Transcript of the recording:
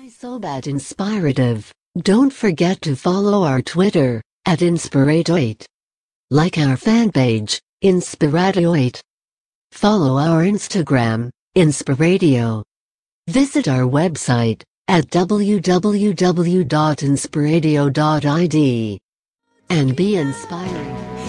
Sobat Inspirative. Don't forget to follow our Twitter, @Inspirato8. Like our fan page, Inspirato8. Follow our Instagram, Inspiradio. Visit our website, at www.inspiradio.id. And be inspiring.